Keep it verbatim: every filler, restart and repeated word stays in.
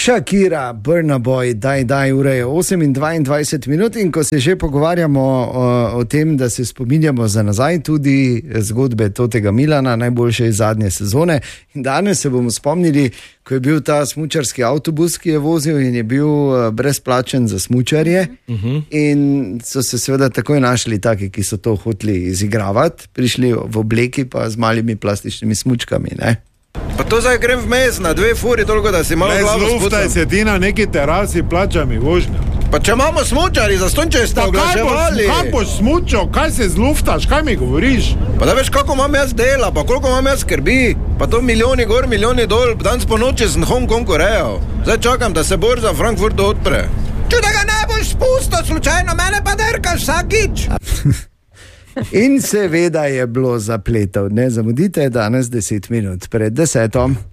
Shakira, Burna Boy, daj, daj, ura je osem in dvaindvajset minut in ko se že pogovarjamo o, o tem, da se spominjamo za nazaj tudi zgodbe Totega Milana, najboljše iz zadnje sezone. In danes se bomo spomnili, ko je bil ta smučarski avtobus, ki je vozil in je bil brezplačen za smučarje. Uh-huh. In so se seveda takoj našli taki, ki so to hoteli izigravati, prišli v obleki pa z malimi plastičnimi smučkami, ne? Pa to zdaj grem vmes na dve furi, toliko da si malo glavo sputam. Zluftaj se ti na neki terasi, plača mi vožnja. Pa če imamo smučari, zastonj če ste oglaševali. Kaj boš smučal, kaj se zluftaš, kaj mi govoriš? Pa da veš, kako imam jaz dela, pa koliko imam jaz skrbi. Pa to milijoni gor, milijoni dol, danes po noči sem Hong Kong urejal. Zdaj čakam, da se borza v Frankfurtu odpre. Če da ga ne boš spustil, slučajno mene pa derkaš vsakič. In seveda je bilo zapletov. Ne zamudite, danes deset minut pred desetom.